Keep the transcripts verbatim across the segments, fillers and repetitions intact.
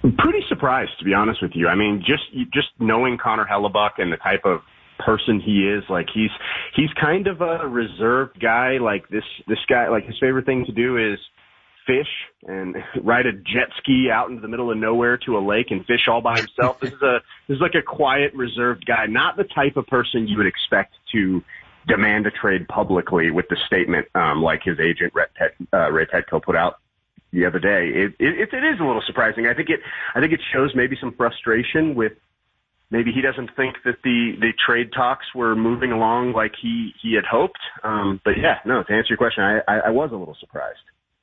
I'm pretty surprised, to be honest with you. I mean, just just knowing Connor Hellebuyck and the type of person he is, like he's he's kind of a reserved guy. Like this this guy, like his favorite thing to do is fish and ride a jet ski out into the middle of nowhere to a lake and fish all by himself. This is a this is like a quiet, reserved guy, not the type of person you would expect to demand a trade publicly with the statement um, like his agent Ray, Pet, uh, Ray Petco put out the other day. It, it, it is a little surprising. I think it I think it shows maybe some frustration with maybe he doesn't think that the, the trade talks were moving along like he, he had hoped. Um, but yeah, no, to answer your question, I, I, I was a little surprised.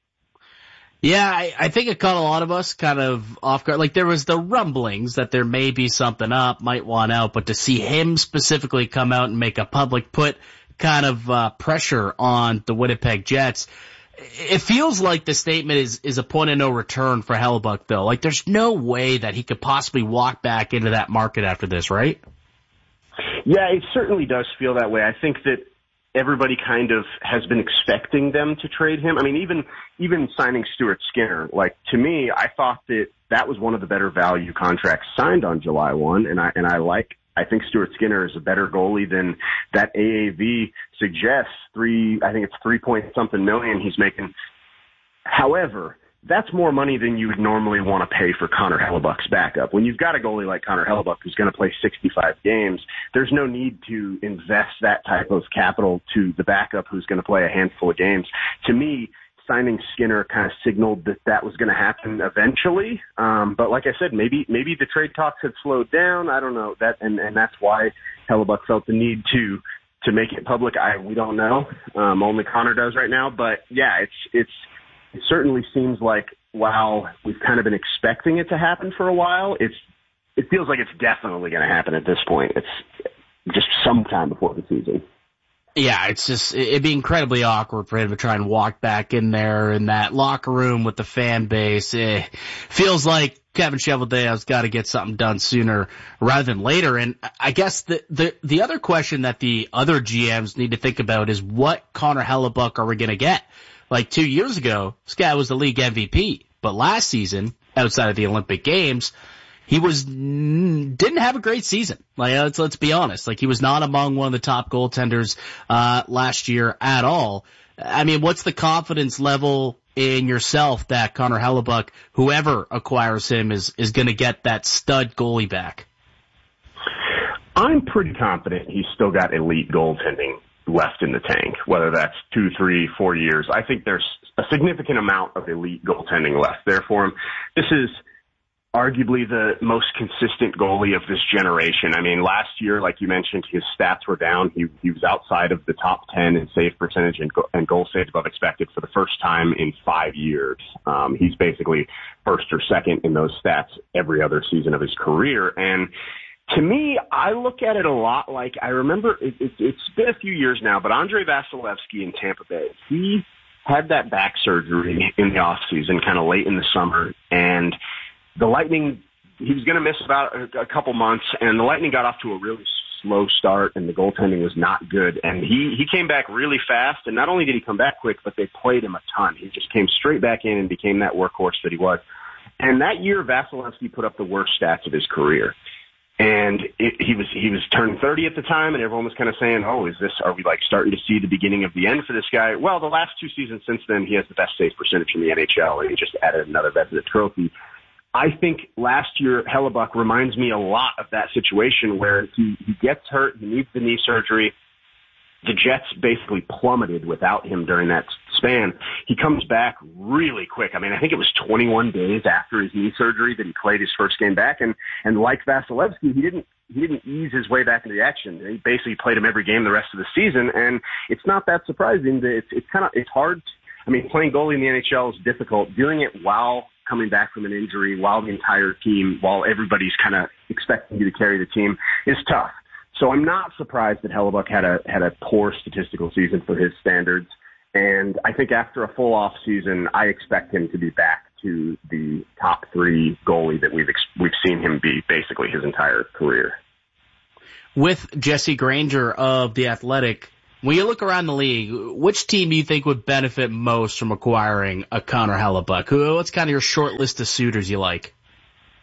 Yeah, I, I think it caught a lot of us kind of off guard. Like there was the rumblings that there may be something up, might want out, but to see him specifically come out and make a public put kind of uh, pressure on the Winnipeg Jets, it feels like the statement is, is a point of no return for Hellebuyck, though. Like there's no way that he could possibly walk back into that market after this, right? Yeah, it certainly does feel that way. I think that everybody kind of has been expecting them to trade him. I mean, even even signing Stuart Skinner, like to me, I thought that that was one of the better value contracts signed on July first, and I and I like I think Stuart Skinner is a better goalie than that A A V suggests. Three, I think it's three point something million he's making. However, that's more money than you would normally want to pay for Connor Hellebuyck's backup. When you've got a goalie like Connor Hellebuyck who's going to play sixty-five games, there's no need to invest that type of capital to the backup who's going to play a handful of games. To me, signing Skinner kind of signaled that that was going to happen eventually. Um, but like I said, maybe maybe the trade talks had slowed down. I don't know that, and, and that's why Hellebuyck felt the need to to make it public. I we don't know. Um, only Connor does right now. But yeah, it's it's. It certainly seems like while we've kind of been expecting it to happen for a while, it's it feels like it's definitely going to happen at this point. It's just sometime before the season. Yeah, it's just, it'd be incredibly awkward for him to try and walk back in there in that locker room with the fan base. It feels like Kevin Cheveldayo's got to get something done sooner rather than later. And I guess the, the, the other question that the other G Ms need to think about is what Connor Hellebuyck are we going to get? Like two years ago, this guy was the league M V P, but last season, outside of the Olympic Games, he was didn't have a great season. Like let's let's be honest, like he was not among one of the top goaltenders uh last year at all. I mean, what's the confidence level in yourself that Connor Hellebuyck, whoever acquires him, is is going to get that stud goalie back? I'm pretty confident he's still got elite goaltending left in the tank, whether that's two, three, four years. I think there's a significant amount of elite goaltending left there for him. This is arguably the most consistent goalie of this generation. I mean, last year, like you mentioned, his stats were down. He, he was outside of the top ten in save percentage and, go, and goal saved above expected for the first time in five years. Um, he's basically first or second in those stats every other season of his career. And to me, I look at it a lot like, I remember, it, it, it's been a few years now, but Andrei Vasilevsky in Tampa Bay, he had that back surgery in the offseason, kind of late in the summer, and the Lightning, he was going to miss about a, a couple months, and the Lightning got off to a really slow start, and the goaltending was not good, and he, he came back really fast, and not only did he come back quick, but they played him a ton. He just came straight back in and became that workhorse that he was. And that year, Vasilevsky put up the worst stats of his career. And it, he was he was turning thirty at the time, and everyone was kind of saying, "Oh, is this? Are we like starting to see the beginning of the end for this guy?" Well, the last two seasons since then, he has the best save percentage in the N H L, and he just added another Vezina trophy. I think last year Hellebuyck reminds me a lot of that situation where he, he gets hurt, he needs the knee surgery. The Jets basically plummeted without him during that span. He comes back really quick. I mean, I think it was twenty-one days after his knee surgery that he played his first game back. And, and like Vasilevsky, he didn't, he didn't ease his way back into the action. He basically played him every game the rest of the season. And it's not that surprising that it's, it's kind of, it's hard. I mean, playing goalie in the N H L is difficult. Doing it while coming back from an injury, while the entire team, while everybody's kind of expecting you to carry the team is tough. So I'm not surprised that Hellebuyck had a had a poor statistical season for his standards. And I think after a full off season, I expect him to be back to the top three goalie that we've ex- we've seen him be basically his entire career. With Jesse Granger of The Athletic, when you look around the league, which team do you think would benefit most from acquiring a Connor Hellebuyck? What's kind of your short list of suitors you like?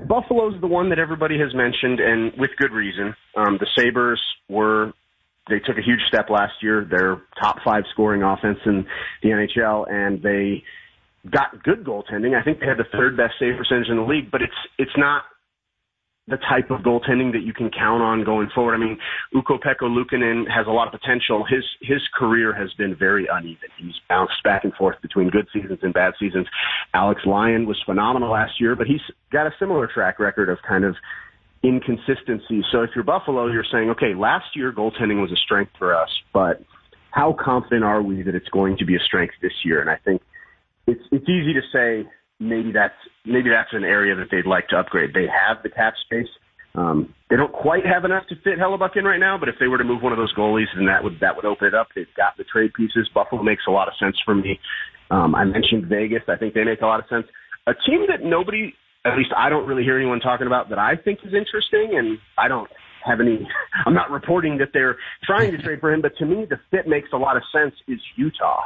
Buffalo's the one that everybody has mentioned, and with good reason. Um, the Sabres were, they took a huge step last year. They're top five scoring offense in the N H L, and they got good goaltending. I think they had the third best save percentage in the league, but it's it's not the type of goaltending that you can count on going forward. I mean, Ukko-Pekka Luukkonen has a lot of potential. His his career has been very uneven. He's bounced back and forth between good seasons and bad seasons. Alex Lyon was phenomenal last year, but he's got a similar track record of kind of inconsistency. So if you're Buffalo, you're saying, okay, last year goaltending was a strength for us, but how confident are we that it's going to be a strength this year? And I think it's it's easy to say, maybe that's maybe that's an area that they'd like to upgrade. They have the cap space. Um, they don't quite have enough to fit Hellebuyck in right now, but if they were to move one of those goalies, then that would that would open it up. They've got the trade pieces. Buffalo makes a lot of sense for me. Um, I mentioned Vegas. I think they make a lot of sense. A team that nobody, at least I don't really hear anyone talking about, that I think is interesting, and I don't have any, I'm not reporting that they're trying to trade for him, but to me the fit makes a lot of sense, is Utah.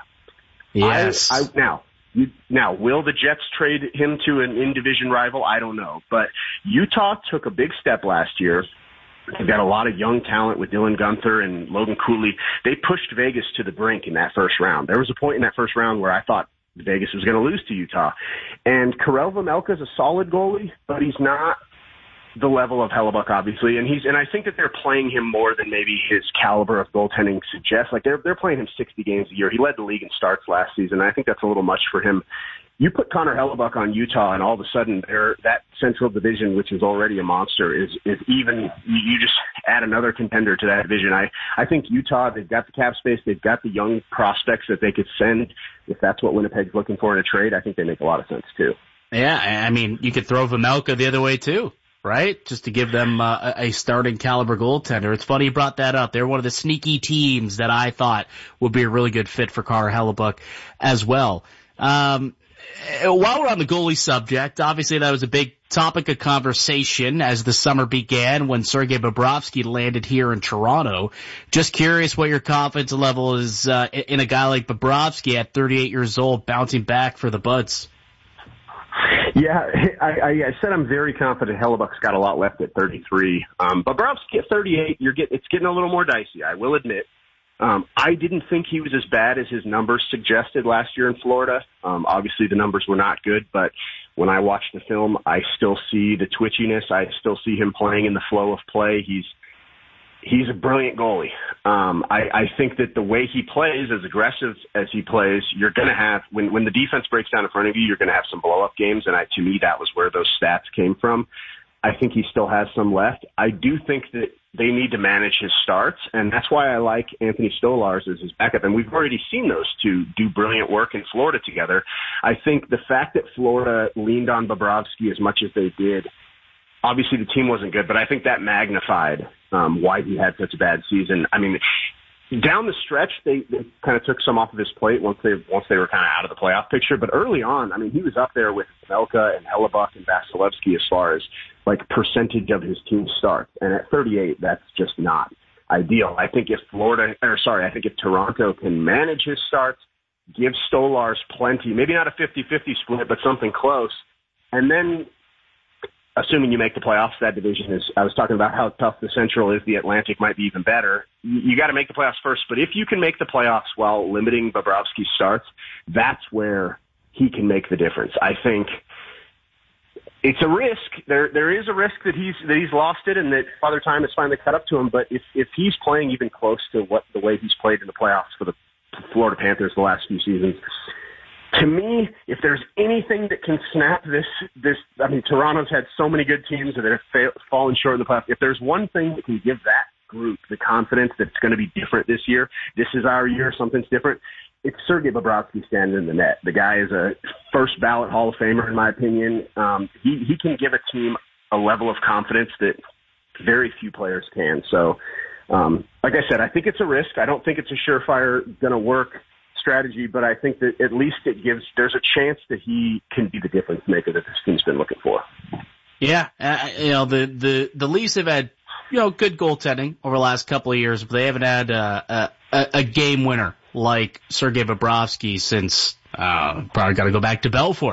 Yes. I, I, now, You, now, will the Jets trade him to an in-division rival? I don't know. But Utah took a big step last year. They've got a lot of young talent with Dylan Guenther and Logan Cooley. They pushed Vegas to the brink in that first round. There was a point in that first round where I thought Vegas was going to lose to Utah. And Karel Vejmelka is a solid goalie, but he's not the level of Hellebuyck, obviously, and he's and I think that they're playing him more than maybe his caliber of goaltending suggests. Like they're they're playing him sixty games a year. He led the league in starts last season. I think that's a little much for him. You put Connor Hellebuyck on Utah, and all of a sudden, they're, that Central Division, which is already a monster, is is even. You just add another contender to that division. I I think Utah, they've got the cap space, they've got the young prospects that they could send if that's what Winnipeg's looking for in a trade. I think they make a lot of sense too. Yeah, I mean, you could throw Vejmelka the other way too, right? Just to give them uh, a starting caliber goaltender. It's funny you brought that up. They're one of the sneaky teams that I thought would be a really good fit for Connor Hellebuyck as well. Um, while we're on the goalie subject, obviously that was a big topic of conversation as the summer began when Sergei Bobrovsky landed here in Toronto. Just curious what your confidence level is uh, in a guy like Bobrovsky at thirty-eight years old bouncing back for the Buds. Yeah, I, I, I said I'm very confident Hellebuyck's got a lot left at thirty-three. Um, Bobrovsky at thirty-eight, you're get, it's getting a little more dicey, I will admit. Um, I didn't think he was as bad as his numbers suggested last year in Florida. Um, obviously the numbers were not good, but when I watch the film, I still see the twitchiness. I still see him playing in the flow of play. He's He's a brilliant goalie. Um, I, I think that the way he plays, as aggressive as he plays, you're going to have, when, when the defense breaks down in front of you, you're going to have some blow-up games, and I, to me, that was where those stats came from. I think he still has some left. I do think that they need to manage his starts, and that's why I like Anthony Stolarz as his backup, and we've already seen those two do brilliant work in Florida together. I think the fact that Florida leaned on Bobrovsky as much as they did, obviously the team wasn't good, but I think that magnified um, why he had such a bad season. I mean, down the stretch, they, they kind of took some off of his plate once they once they were kind of out of the playoff picture. But early on, I mean, he was up there with Melka and Hellebuyck and Vasilevsky as far as like percentage of his team starts. And at thirty-eight, that's just not ideal. I think if Florida, or sorry, I think if Toronto can manage his starts, give Stolarz plenty, maybe not a fifty-fifty split, but something close, and then assuming you make the playoffs, that division is, I was talking about how tough the Central is, the Atlantic might be even better. You, you got to make the playoffs first, but if you can make the playoffs while limiting Bobrovsky's starts, that's where he can make the difference. I think it's a risk. There, there is a risk that he's, that he's lost it and that Father Time has finally caught up to him, but if, if he's playing even close to what the way he's played in the playoffs for the Florida Panthers the last few seasons, to me, if there's anything that can snap this, this, I mean, Toronto's had so many good teams that have fa- fallen short in the playoffs. If there's one thing that can give that group the confidence that it's going to be different this year, this is our year, something's different, it's Sergei Bobrovsky standing in the net. The guy is a first ballot Hall of Famer, in my opinion. Um, he, he can give a team a level of confidence that very few players can. So, um, like I said, I think it's a risk. I don't think it's a surefire going to work strategy, but I think that at least it gives, there's a chance that he can be the difference maker that this team's been looking for. Yeah, uh, you know, the, the, the Leafs have had, you know, good goaltending over the last couple of years, but they haven't had uh, a, a game winner like Sergei Bobrovsky since, uh, probably got to go back to Belfour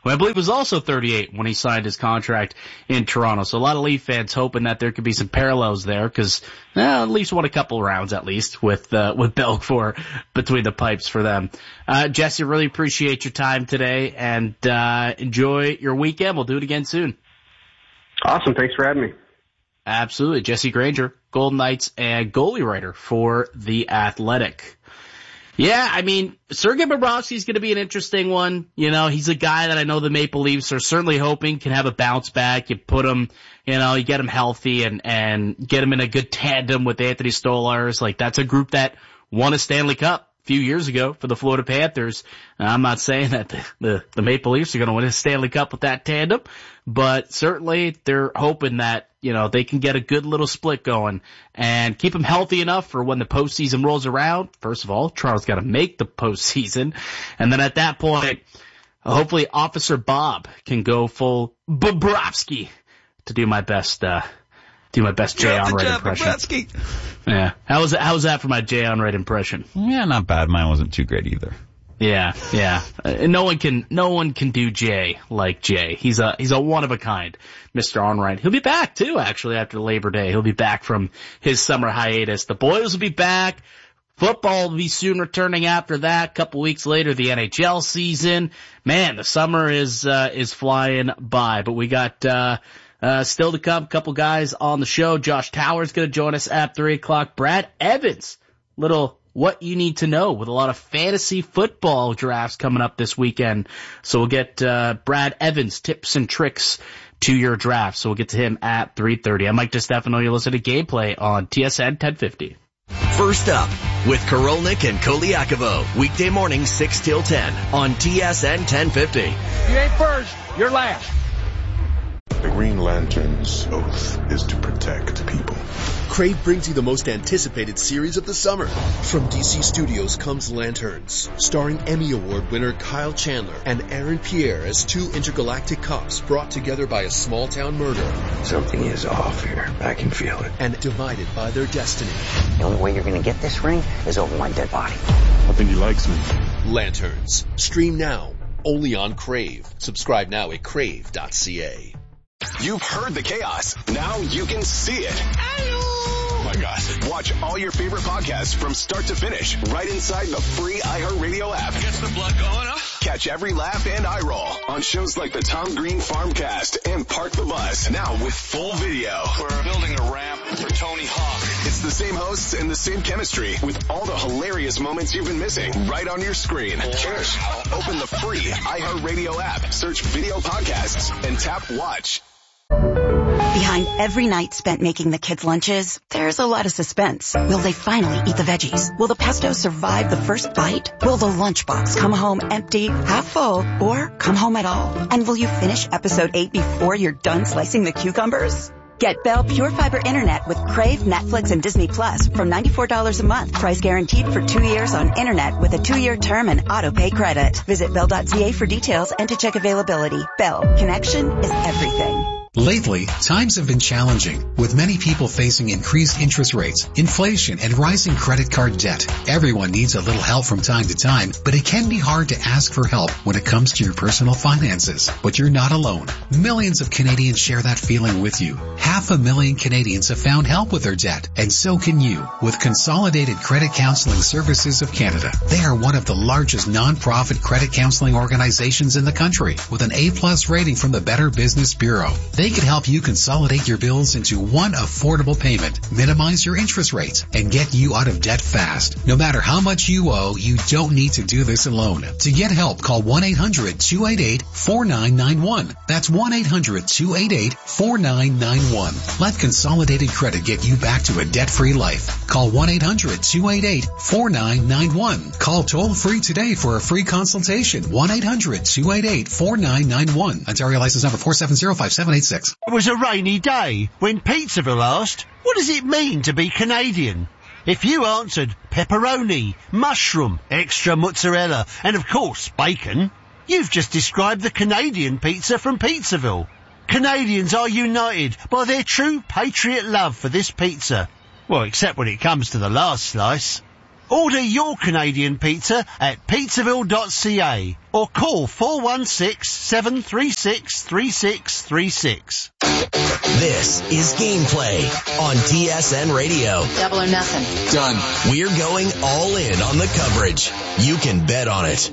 who I believe was also thirty-eight when he signed his contract in Toronto. So a lot of Leaf fans hoping that there could be some parallels there, because well, at least won a couple rounds at least with uh, with Belfour between the pipes for them. Uh, Jesse, really appreciate your time today, and uh, enjoy your weekend. We'll do it again soon. Awesome. Thanks for having me. Absolutely. Jesse Granger, Golden Knights and goalie writer for The Athletic. Yeah, I mean, Sergei Bobrovsky's going to be an interesting one. You know, he's a guy that I know the Maple Leafs are certainly hoping can have a bounce back. You put him, you know, you get him healthy and, and get him in a good tandem with Anthony Stolarz. Like, that's a group that won a Stanley Cup a few years ago for the Florida Panthers. Now, I'm not saying that the, the, the Maple Leafs are going to win a Stanley Cup with that tandem, but certainly they're hoping that, you know, they can get a good little split going and keep them healthy enough for when the postseason rolls around. First of all, Toronto's got to make the postseason. And then at that point, hopefully Officer Bob can go full Bobrovsky to do my best, uh, do my best Jay Onrait impression. Bobrovsky. Yeah. How was that, how was that for my Jay Onrait impression? Yeah, not bad. Mine wasn't too great either. Yeah, yeah. Uh, no one can, no one can do Jay like Jay. He's a, he's a one of a kind, Mister Onrait. He'll be back too, actually, after Labor Day. He'll be back from his summer hiatus. The boys will be back. Football will be soon returning after that. A couple weeks later, the N H L season. Man, the summer is, uh, is flying by, but we got, uh, uh, still to come. A couple guys on the show. Josh Towers gonna join us at three o'clock. Brad Evans, little, what you need to know with a lot of fantasy football drafts coming up this weekend. So we'll get uh Brad Evans tips and tricks to your draft. So we'll get to him at three thirty. I'm Mike DiStefano. You're listening to Gameplay on T S N ten fifty. First up with Korolnik and Koliakovo. Weekday morning six till ten on T S N ten fifty. You ain't first, you're last. The Green Lantern's oath is to protect people. Crave brings you the most anticipated series of the summer. From D C Studios comes Lanterns, starring Emmy Award winner Kyle Chandler and Aaron Pierre as two intergalactic cops brought together by a small-town murder. Something is off here. I can feel it. And divided by their destiny. The only way you're going to get this ring is over my dead body. I think he likes me. Lanterns. Stream now. Only on Crave. Subscribe now at crave dot c a. You've heard the chaos. Now you can see it. Oh my God. Watch all your favorite podcasts from start to finish right inside the free iHeartRadio app. Gets the blood going, huh? Catch every laugh and eye roll on shows like the Tom Green Farmcast and Park the Bus. Now with full video. We're building a ramp for Tony Hawk. It's the same hosts and the same chemistry with all the hilarious moments you've been missing right on your screen. Cheers. Open the free iHeartRadio app, search video podcasts, and tap watch. Behind every night spent making the kids' lunches, there's a lot of suspense. Will they finally eat the veggies? Will the pesto survive the first bite? Will the lunchbox come home empty, half full, or come home at all? And will you finish episode eight before you're done slicing the cucumbers? Get Bell Pure Fiber Internet with Crave, Netflix, and Disney Plus from ninety-four dollars a month. Price guaranteed for two years on Internet with a two-year term and auto-pay credit. Visit bell dot c a for details and to check availability. Bell. Connection is everything. Lately, times have been challenging, with many people facing increased interest rates, inflation, and rising credit card debt. Everyone needs a little help from time to time, but it can be hard to ask for help when it comes to your personal finances. But you're not alone. Millions of Canadians share that feeling with you. Half a million Canadians have found help with their debt, and so can you with Consolidated Credit Counseling Services of Canada. They are one of the largest non-profit credit counseling organizations in the country, with an A-plus rating from the Better Business Bureau. They can help you consolidate your bills into one affordable payment, minimize your interest rates, and get you out of debt fast. No matter how much you owe, you don't need to do this alone. To get help, call one eight hundred two eight eight four nine nine one. That's one eight hundred two eight eight four nine nine one. Let Consolidated Credit get you back to a debt-free life. Call one eight hundred two eight eight four nine nine one. Call toll-free today for a free consultation. one eight hundred two eight eight four nine nine one. Ontario license number four seven zero five seven eight six. It was a rainy day when Pizzaville asked, what does it mean to be Canadian? If you answered pepperoni, mushroom, extra mozzarella, and of course bacon, you've just described the Canadian pizza from Pizzaville. Canadians are united by their true patriot love for this pizza. Well, except when it comes to the last slice. Order your Canadian pizza at pizzaville dot c a or call four one six, seven three six, three six three six. This is Gameplay on T S N Radio. Double or nothing. Done. We're going all in on the coverage. You can bet on it.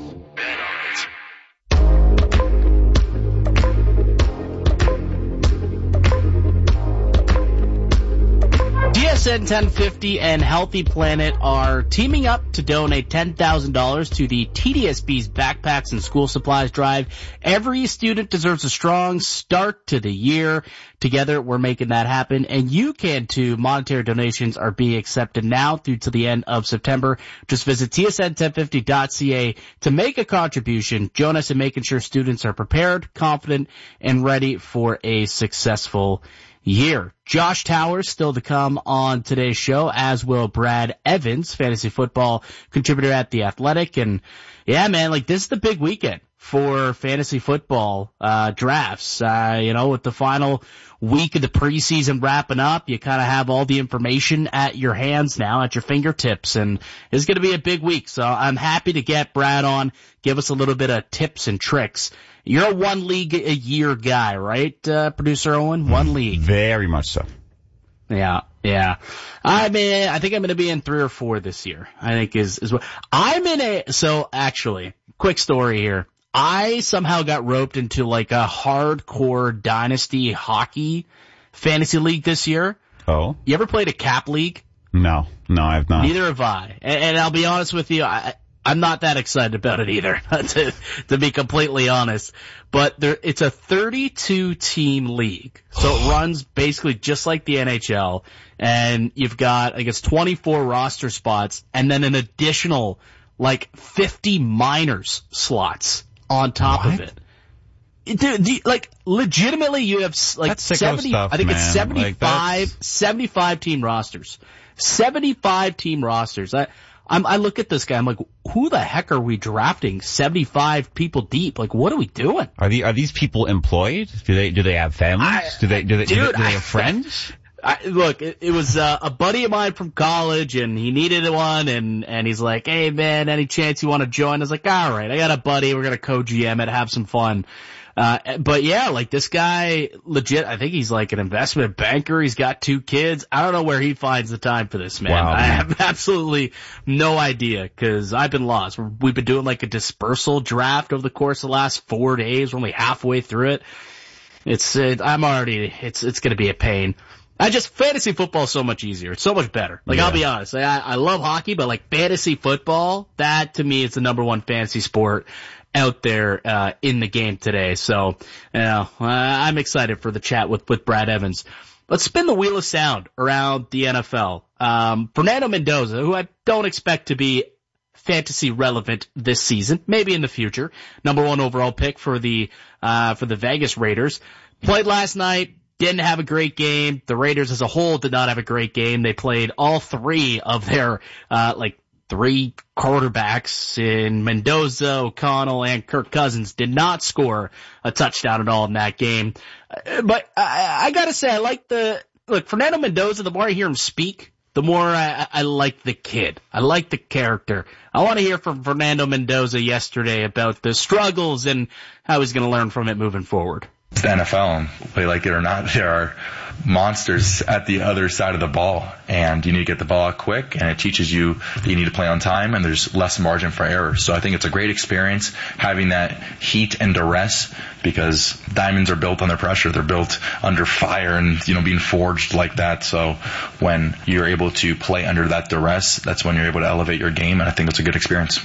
T S N ten fifty and Healthy Planet are teaming up to donate ten thousand dollars to the T D S B's Backpacks and School Supplies Drive. Every student deserves a strong start to the year. Together, we're making that happen, and you can too. Monetary donations are being accepted now through to the end of September. Just visit T S N ten fifty dot c a to make a contribution. Join us in making sure students are prepared, confident, and ready for a successful year. Josh Towers still to come on today's show, as will Brad Evans, fantasy football contributor at The Athletic. And yeah, man, like this is the big weekend for fantasy football uh drafts. Uh, you know, with the final week of the preseason wrapping up, you kind of have all the information at your hands now, at your fingertips, and it's going to be a big week. So I'm happy to get Brad on, give us a little bit of tips and tricks. You're a one league a year guy, right, uh, producer Owen? One league. Very much so. Yeah, yeah. I mean, I think I'm going to be in three or four this year. I think is is what I'm in a. So actually, quick story here. I somehow got roped into like a hardcore dynasty hockey fantasy league this year. Oh. You ever played a cap league? No, no, I've not. Neither have I. And, and I'll be honest with you, I, I'm not that excited about it either, to, to be completely honest. But there, it's a thirty-two team league. So it runs basically just like the N H L. And you've got, I guess, twenty-four roster spots and then an additional like fifty minors slots on top what? of it. Dude, the, like, legitimately you have like That's sicko seventy, stuff, I think man. it's seventy-five, Like, seventy-five team rosters. seventy-five team rosters. I, I'm, I look at this guy, I'm like, who the heck are we drafting seventy-five people deep? Like, what are we doing? Are the are these people employed? Do they do they have families? I, do they do they dude, do they, do they I, have friends? I, look, it, it was uh, a buddy of mine from college, and he needed one, and and he's like, "Hey man, any chance you want to join?" I was like, "All right, I got a buddy. We're gonna co-G M it, have some fun." Uh, but yeah, like this guy, legit, I think he's like an investment banker. He's got two kids. I don't know where he finds the time for this, man. Wow, I man. have absolutely no idea, cause I've been lost. We've been doing like a dispersal draft over the course of the last four days. We're only halfway through it. It's, it, I'm already, it's, it's gonna be a pain. I just, fantasy football is so much easier. It's so much better. Like, yeah. I'll be honest. Like, I, I love hockey, but like fantasy football, that to me is the number one fantasy sport out there, uh, in the game today. So, you know, uh, I'm excited for the chat with, with Brad Evans. Let's spin the wheel of sound around the N F L. Um, Fernando Mendoza, who I don't expect to be fantasy relevant this season, maybe in the future. Number one overall pick for the, uh, for the Vegas Raiders. Played last night. Didn't have a great game. The Raiders as a whole did not have a great game. They played all three of their, uh, like three quarterbacks in Mendoza, O'Connell, and Kirk Cousins did not score a touchdown at all in that game. Uh, but I, I gotta say, I like the, look, Fernando Mendoza, the more I hear him speak, the more I, I like the kid. I like the character. I want to hear from Fernando Mendoza yesterday about the struggles and how he's going to learn from it moving forward. It's the N F L, and play like it or not, there are monsters at the other side of the ball, and you need to get the ball out quick, and it teaches you that you need to play on time, and there's less margin for error. So I think it's a great experience having that heat and duress, because diamonds are built under pressure. They're built under fire and, you know, being forged like that. So when you're able to play under that duress, that's when you're able to elevate your game, and I think it's a good experience.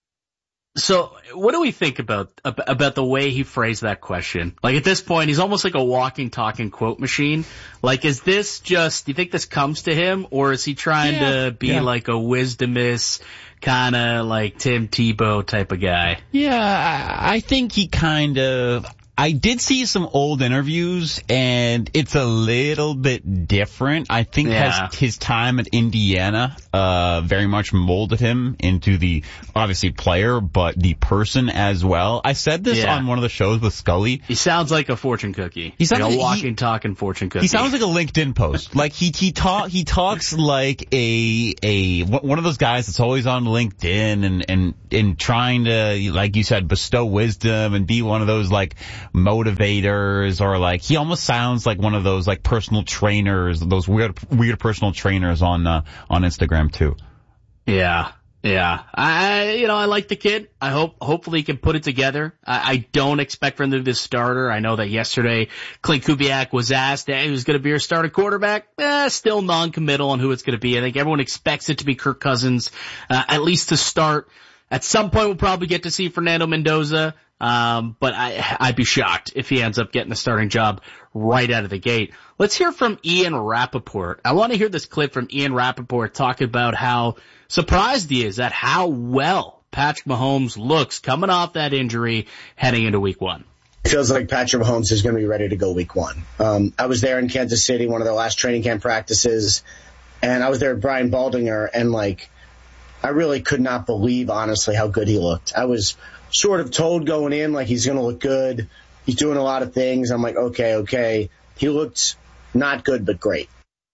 So, what do we think about about the way he phrased that question? Like, at this point, he's almost like a walking, talking quote machine. Like, is this just, do you think this comes to him, or is he trying yeah, to be yeah. like a wisdomous, kind of like Tim Tebow type of guy? Yeah, I, I think he kind of, I did see some old interviews, and it's a little bit different. I think Yeah. his, his time at Indiana uh very much molded him into the, obviously, player, but the person as well. I said this Yeah. on one of the shows with Scully. He sounds like a fortune cookie. He sounds like a like- walking, talking fortune cookie. He sounds like a LinkedIn post. Like he he talk he talks like a a one of those guys that's always on LinkedIn and and and trying to, like you said, bestow wisdom and be one of those like motivators, or like he almost sounds like one of those like personal trainers, those weird weird personal trainers on uh, on Instagram too. Yeah. Yeah. I, you know, I like the kid. I hope, hopefully he can put it together. I, I don't expect for him to be the starter. I know that yesterday Clint Kubiak was asked, hey, who's going to be your starting quarterback? Eh, still non-committal on who it's going to be. I think everyone expects it to be Kirk Cousins, uh, at least to start. At some point we'll probably get to see Fernando Mendoza. Um, but I, I'd be shocked if he ends up getting the starting job right out of the gate. Let's hear from Ian Rappaport. I want to hear this clip from Ian Rappaport talking about how surprised he is at how well Patrick Mahomes looks coming off that injury heading into week one. It feels like Patrick Mahomes is going to be ready to go week one. Um, I was there in Kansas City, one of their last training camp practices, and I was there with Brian Baldinger, and like, I really could not believe, honestly, how good he looked. I was sort of told going in, like, he's going to look good. He's doing a lot of things. I'm like, okay, okay. He looked not good, but great.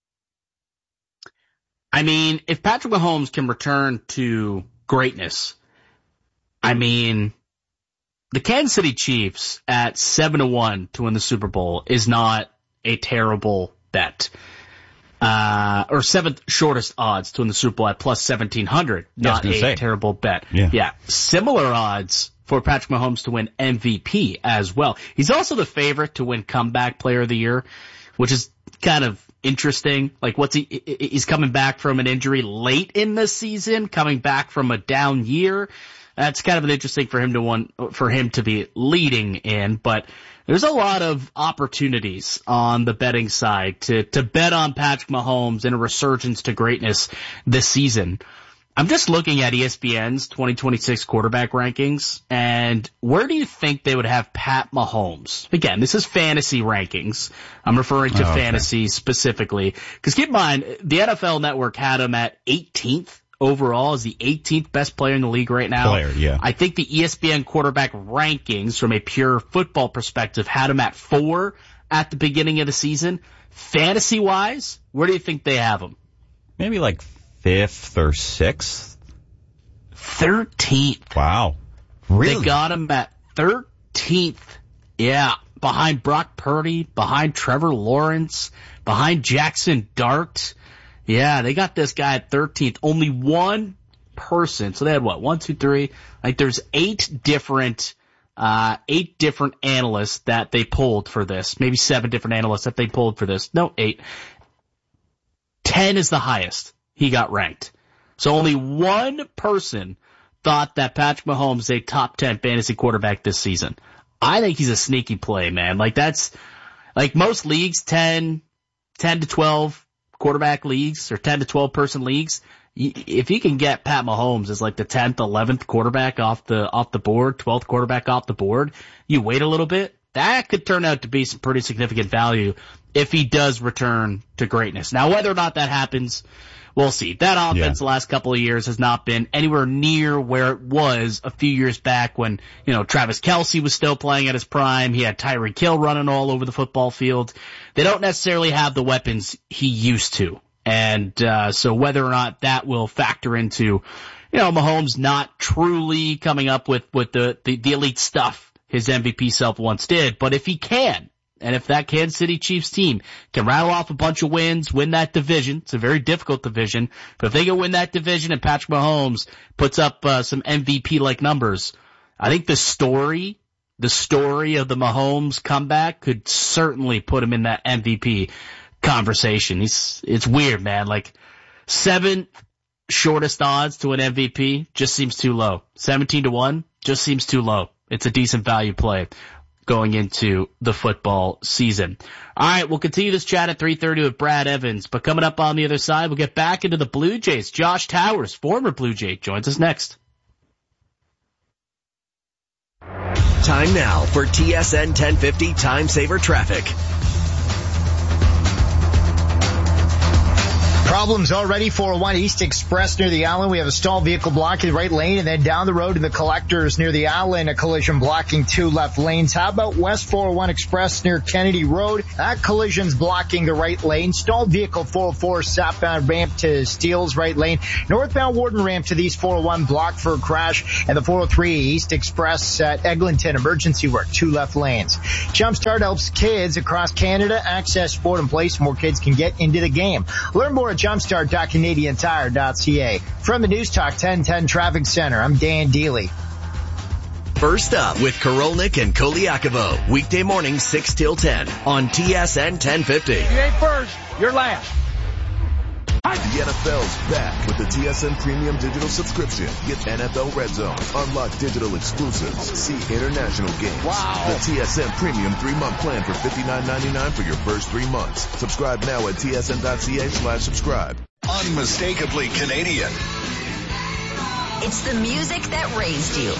I mean, if Patrick Mahomes can return to greatness, I mean, the Kansas City Chiefs at seven to one to win the Super Bowl is not a terrible bet. Uh, or seventh shortest odds to win the Super Bowl at plus seventeen hundred. Not a say. terrible bet. Yeah. yeah. Similar odds for Patrick Mahomes to win M V P as well. He's also the favorite to win Comeback Player of the Year, which is kind of interesting. Like, what's he, he's coming back from an injury late in the season, coming back from a down year. That's kind of an interesting for him to one, for him to be leading in, but there's a lot of opportunities on the betting side to, to bet on Patrick Mahomes and a resurgence to greatness this season. I'm just looking at E S P N's twenty twenty-six quarterback rankings, and where do you think they would have Pat Mahomes? Again, this is fantasy rankings. I'm referring to Oh, okay. fantasy specifically. Because keep in mind, the N F L Network had him at eighteenth overall, as the eighteenth best player in the league right now. Player, yeah. I think the E S P N quarterback rankings from a pure football perspective had him at four at the beginning of the season. Fantasy-wise, where do you think they have him? Maybe like fifth or sixth. thirteenth. Wow. Really? They got him at thirteenth. Yeah. Behind Brock Purdy, behind Trevor Lawrence, behind Jackson Dart. Yeah, they got this guy at thirteenth. Only one person. So they had what? One, two, three. Like, there's eight different, uh, eight different analysts that they pulled for this. Maybe seven different analysts that they pulled for this. No, eight. Ten is the highest he got ranked. So only one person thought that Patrick Mahomes is a top ten fantasy quarterback this season. I think he's a sneaky play, man. Like, that's, like, most leagues, ten, ten to twelve quarterback leagues or ten to twelve person leagues. If you can get Pat Mahomes as like the tenth, eleventh quarterback off the, off the board, twelfth quarterback off the board, you wait a little bit, that could turn out to be some pretty significant value if he does return to greatness. Now, whether or not that happens, we'll see. That offense Yeah. the last couple of years has not been anywhere near where it was a few years back when, you know, Travis Kelce was still playing at his prime. He had Tyreek Hill running all over the football field. They don't necessarily have the weapons he used to. And, uh, so whether or not that will factor into, you know, Mahomes not truly coming up with, with the, the, the elite stuff his M V P self once did. But if he can, and if that Kansas City Chiefs team can rattle off a bunch of wins, win that division, it's a very difficult division, but if they can win that division and Patrick Mahomes puts up uh, some M V P-like numbers, I think the story, the story of the Mahomes comeback could certainly put him in that M V P conversation. He's, it's weird, man. Like, seventh shortest odds to an M V P just seems too low. seventeen to one just seems too low. It's a decent value play going into the football season. All right, we'll continue this chat at three thirty with Brad Evans, but coming up on the other side, we'll get back into the Blue Jays. Josh Towers, former Blue Jay, joins us next. Time now for T S N ten fifty Time Saver Traffic. Problems already, four oh one East Express near the island. We have a stalled vehicle blocking the right lane, and then down the road in the collectors near the island, a collision blocking two left lanes. How about West four oh one Express near Kennedy Road? That collision's blocking the right lane. Stalled vehicle four oh four southbound ramp to Steeles right lane. Northbound Warden ramp to the East four oh one blocked for a crash, and the four oh three East Express at Eglinton emergency work, two left lanes. Jumpstart helps kids across Canada access sport and play so more kids can get into the game. Learn more at jumpstart dot canadian tire dot c a. From the News Talk ten ten Traffic Center, I'm Dan Deely. First up with Korolnik and Koliakovo, weekday morning six till ten on T S N ten fifty. You ain't first, you're last. The N F L's back with the T S N Premium Digital subscription. Get N F L Red Zone, unlock digital exclusives, see international games. Wow. The T S N Premium three-month plan for fifty-nine ninety-nine for your first three months. Subscribe now at T S N dot C A slash subscribe. Unmistakably Canadian. It's the music that raised you.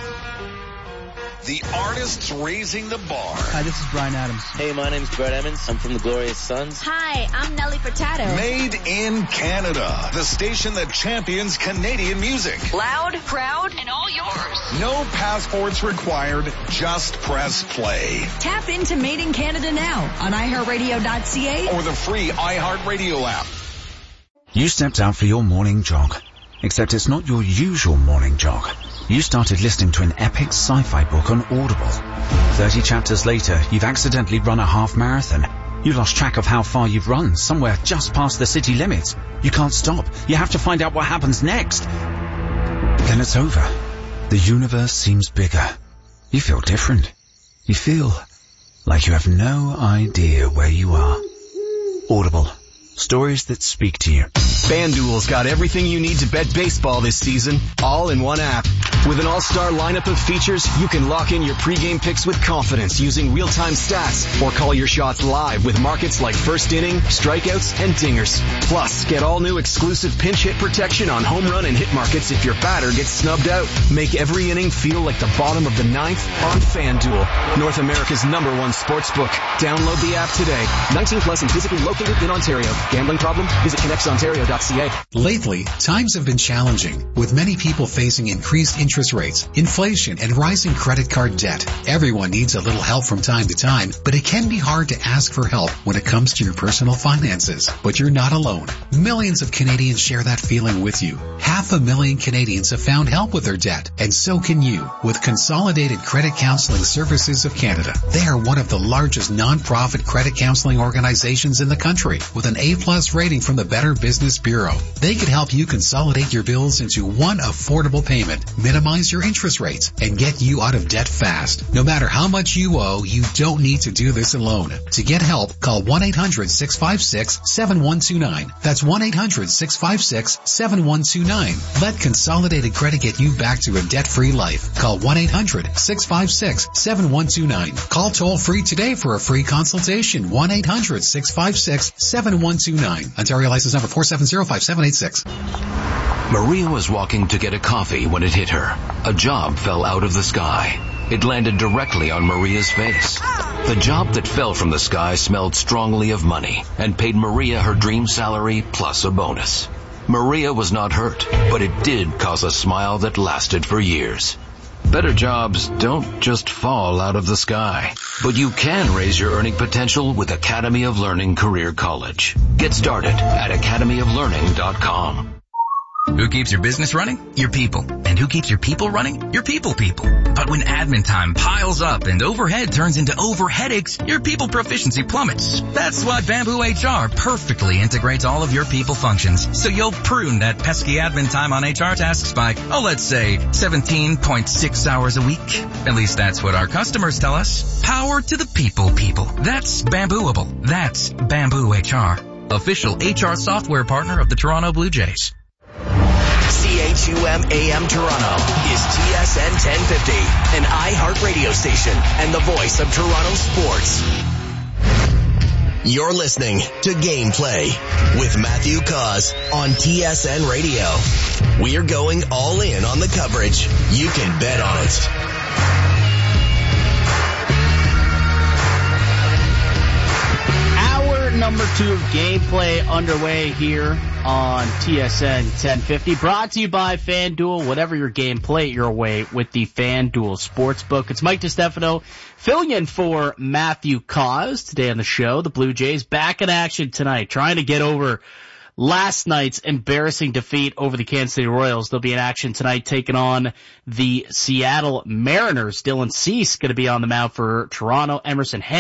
The artists raising the bar. Hi, this is Bryan Adams. Hey, my name's Brett Emmons. I'm from the Glorious Sons. Hi, I'm Nelly Furtado. Made in Canada. The station that champions Canadian music. Loud, proud, and all yours. No passports required. Just press play. Tap into Made in Canada now on i heart radio dot c a or the free iHeartRadio app. You stepped out for your morning jog. Except it's not your usual morning jog. You started listening to an epic sci-fi book on Audible. Thirty chapters later, you've accidentally run a half marathon. You lost track of how far you've run, somewhere just past the city limits. You can't stop. You have to find out what happens next. Then it's over. The universe seems bigger. You feel different. You feel like you have no idea where you are. Audible. Stories that speak to you. FanDuel's got everything you need to bet baseball this season, all in one app. With an all-star lineup of features, you can lock in your pregame picks with confidence using real-time stats or call your shots live with markets like first inning, strikeouts, and dingers. Plus, get all new exclusive pinch hit protection on home run and hit markets if your batter gets snubbed out. Make every inning feel like the bottom of the ninth on FanDuel, North America's number one sports book. Download the app today. nineteen plus and physically located in Ontario. Gambling problem? Visit connects ontario dot c a. Lately, times have been challenging, with many people facing increased interest rates, inflation, and rising credit card debt. Everyone needs a little help from time to time, but it can be hard to ask for help when it comes to your personal finances. But you're not alone. Millions of Canadians share that feeling with you. Half a million Canadians have found help with their debt, and so can you with Consolidated Credit Counseling Services of Canada. They are one of the largest non-profit credit counseling organizations in the country, with an A-plus rating from the Better Business Bureau. They can help you consolidate your bills into one affordable payment, minimize your interest rates, and get you out of debt fast. No matter how much you owe, you don't need to do this alone. To get help, call one eight hundred six five six seven one two nine. That's one eight hundred six five six seven one two nine. Let Consolidated Credit get you back to a debt-free life. Call one eight hundred six five six seven one two nine. Call toll-free today for a free consultation. one eight hundred six five six seven one two nine. Ontario license number four seven zero five seven eight six. Maria was walking to get a coffee when it hit her. A job fell out of the sky. It landed directly on Maria's face. The job that fell from the sky smelled strongly of money and paid Maria her dream salary plus a bonus. Maria was not hurt, but it did cause a smile that lasted for years. Better jobs don't just fall out of the sky, but you can raise your earning potential with Academy of Learning Career College. Get started at academy of learning dot com. Who keeps your business running? Your people. And who keeps your people running? Your people people. But when admin time piles up and overhead turns into over headaches, your people proficiency plummets. That's why Bamboo H R perfectly integrates all of your people functions, so you'll prune that pesky admin time on H R tasks by, oh, let's say, seventeen point six hours a week. At least that's what our customers tell us. Power to the people people. That's Bambooable. That's Bamboo H R. Official H R software partner of the Toronto Blue Jays. C H U M A M Toronto is T S N ten fifty, an iHeart radio station and the voice of Toronto sports. You're listening to Gameplay with Matthew Cause on T S N Radio. We're going all in on the coverage. You can bet on it. to gameplay underway here on T S N ten fifty. Brought to you by FanDuel. Whatever your game, play it your way with the FanDuel Sportsbook. It's Mike DiStefano filling in for Matthew Cause today on the show. The Blue Jays back in action tonight, trying to get over last night's embarrassing defeat over the Kansas City Royals. They'll be in action tonight taking on the Seattle Mariners. Dylan Cease going to be on the mound for Toronto. Emerson Ham